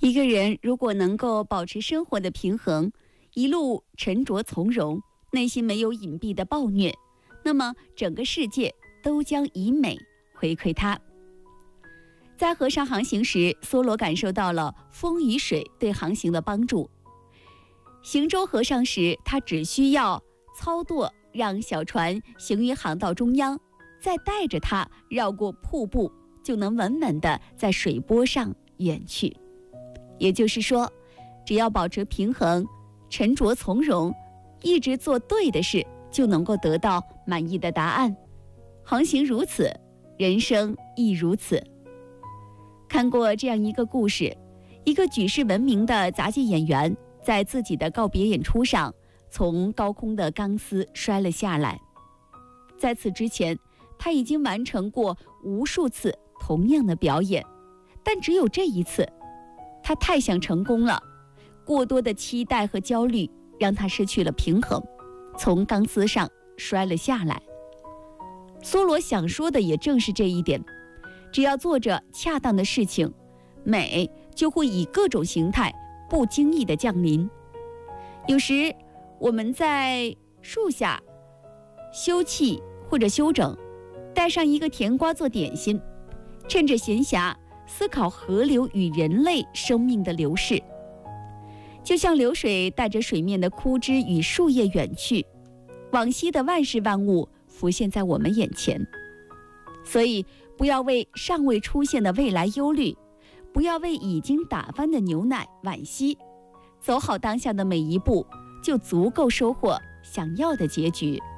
一个人如果能够保持生活的平衡，一路沉着从容，内心没有隐蔽的暴虐，那么整个世界都将以美回馈他。在河上航行时，梭罗感受到了风与水对航行的帮助。行舟河上时，他只需要操舵，让小船行于航道中央，再带着它绕过瀑布，就能稳稳地在水波上远去。也就是说，只要保持平衡，沉着从容，一直做对的事，就能够得到满意的答案。航行如此，人生亦如此。看过这样一个故事，一个举世闻名的杂技演员在自己的告别演出上，从高空的钢丝摔了下来。在此之前，他已经完成过无数次同样的表演，但只有这一次，他太想成功了，过多的期待和焦虑让他失去了平衡，从钢丝上摔了下来。梭罗想说的也正是这一点，只要做着恰当的事情，美就会以各种形态不经意地降临。有时我们在树下休憩或者休整，带上一个甜瓜做点心，趁着闲暇思考河流与人类生命的流逝，就像流水带着水面的枯枝与树叶远去，往昔的万事万物浮现在我们眼前。所以不要为尚未出现的未来忧虑，不要为已经打翻的牛奶惋惜，走好当下的每一步，就足够收获想要的结局。